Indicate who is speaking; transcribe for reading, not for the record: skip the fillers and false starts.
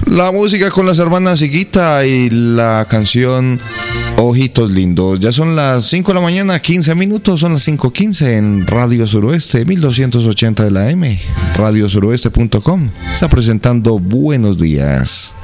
Speaker 1: La música con las hermanas Higuita y la canción Ojitos Lindos. Ya son las 5 de la mañana, 15 minutos, son las 5:15 en Radio Suroeste, 1280 de la M. Radiosuroeste.com está presentando Buenos Días.